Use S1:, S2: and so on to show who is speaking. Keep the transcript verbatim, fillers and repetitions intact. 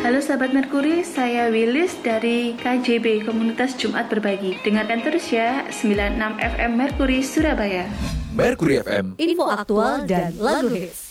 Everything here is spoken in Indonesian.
S1: Halo sahabat Merkuri, saya Willis dari K J B Komunitas Jumat Berbagi. Dengarkan terus ya, sembilan puluh enam F M Merkuri Surabaya.
S2: Merkuri F M,
S3: info aktual dan lagu hits.